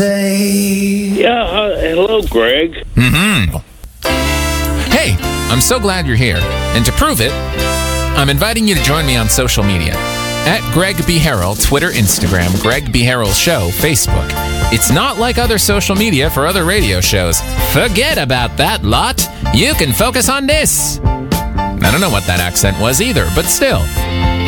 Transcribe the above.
Yeah, hello, Greg. Hey, I'm so glad you're here. And to prove it, I'm inviting you to join me on social media. At Greg B. Harrell, Twitter, Instagram, Greg B. Harrell Show, Facebook. It's not like other social media for other radio shows. Forget about that lot. You can focus on this. I don't know what that accent was either, but still.